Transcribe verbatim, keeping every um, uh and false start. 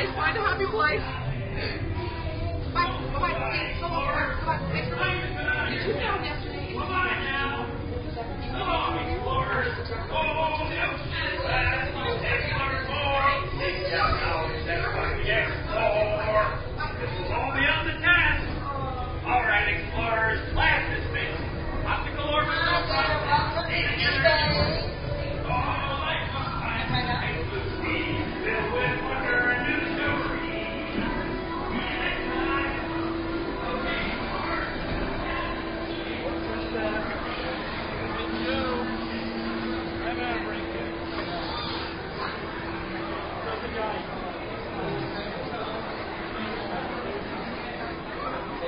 place. Find a happy place. Bye. Bye. Bye. Go on. Come on. Next